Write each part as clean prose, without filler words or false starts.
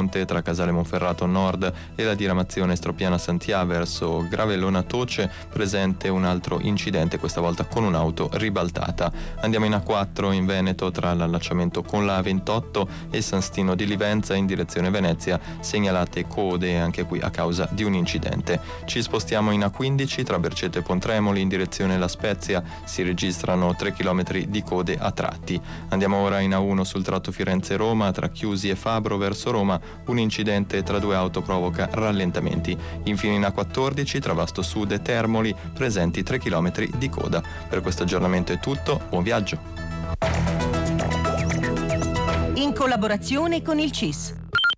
ponte tra Casale Monferrato Nord e la diramazione Stropiana Santià verso Gravellona Toce, presente un altro incidente, questa volta con un'auto ribaltata. Andiamo in A4 in Veneto, tra l'allacciamento con la A28 e San Stino di Livenza in direzione Venezia, segnalate code anche qui a causa di un incidente. Ci spostiamo in A15 tra Berceto e Pontremoli in direzione La Spezia, si registrano 3 km di code a tratti. Andiamo ora in A1 sul tratto Firenze-Roma, tra Chiusi e Fabro verso Roma, un incidente tra due auto provoca rallentamenti. Infine in A14 tra Vasto Sud e Termoli, presenti 3 km di coda. Per questo aggiornamento è tutto, buon viaggio. In collaborazione con il CIS.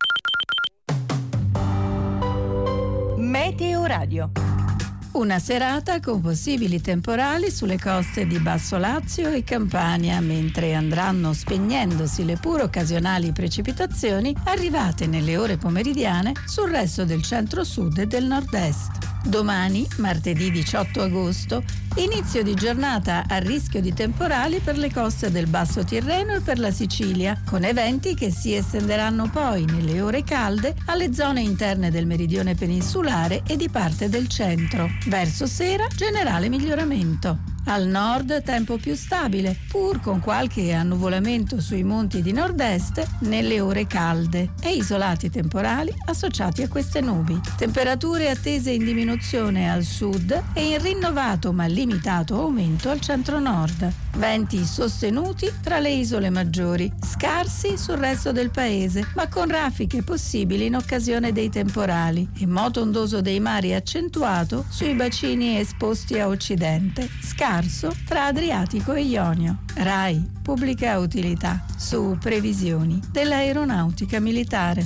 Meteo Radio. Una serata con possibili temporali sulle coste di Basso Lazio e Campania, mentre andranno spegnendosi le pur occasionali precipitazioni arrivate nelle ore pomeridiane sul resto del centro-sud e del nord-est. Domani, martedì 18 agosto, inizio di giornata a rischio di temporali per le coste del Basso Tirreno e per la Sicilia, con eventi che si estenderanno poi nelle ore calde alle zone interne del meridione peninsulare e di parte del centro. Verso sera, generale miglioramento. Al nord tempo più stabile, pur con qualche annuvolamento sui monti di nord-est nelle ore calde e isolati temporali associati a queste nubi. Temperature attese in diminuzione al sud e in rinnovato ma limitato aumento al centro-nord. Venti sostenuti tra le isole maggiori, scarsi sul resto del paese, ma con raffiche possibili in occasione dei temporali, e moto ondoso dei mari accentuato sui bacini esposti a occidente, scarso tra Adriatico e Ionio. RAI, pubblica utilità, su previsioni dell'aeronautica militare.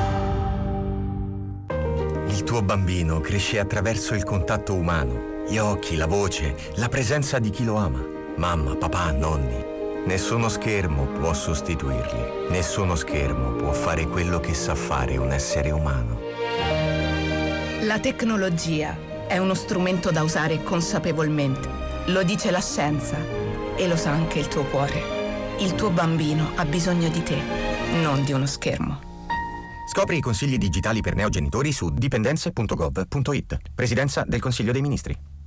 Il tuo bambino cresce attraverso il contatto umano, gli occhi, la voce, la presenza di chi lo ama. Mamma, papà, nonni. Nessuno schermo può sostituirli. Nessuno schermo può fare quello che sa fare un essere umano. La tecnologia è uno strumento da usare consapevolmente. Lo dice la scienza e lo sa anche il tuo cuore. Il tuo bambino ha bisogno di te, non di uno schermo. Scopri i consigli digitali per neogenitori su dipendenze.gov.it. Presidenza del Consiglio dei Ministri.